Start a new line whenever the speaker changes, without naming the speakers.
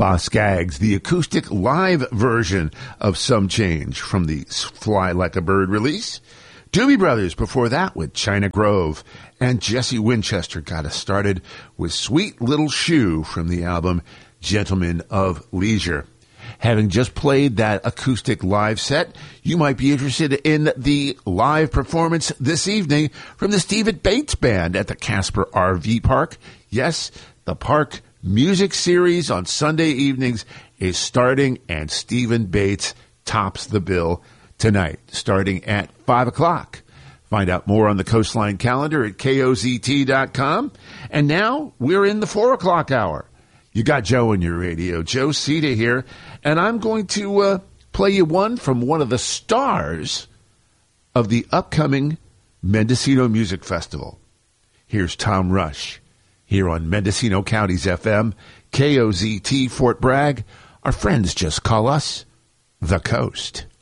Boz Scaggs, the acoustic live version of Some Change from the Fly Like a Bird release. Doobie Brothers before that with China Grove. And Jesse Winchester got us started with Sweet Little Shoe from the album Gentlemen of Leisure. Having just played that acoustic live set, you might be interested in the live performance this evening from the Stephen Bates Band at the Casper RV Park. Yes, the park music series on Sunday evenings is starting, and Stephen Bates tops the bill tonight, starting at 5 o'clock. Find out more on the Coastline calendar at KOZT.com. And now we're in the 4 o'clock hour. You got Joe in your radio. Joe Sita here, and I'm going to play you one from one of the stars of the upcoming Mendocino Music Festival. Here's Tom Rush here on Mendocino County's FM, KOZT Fort Bragg. Our friends just call us The Coast.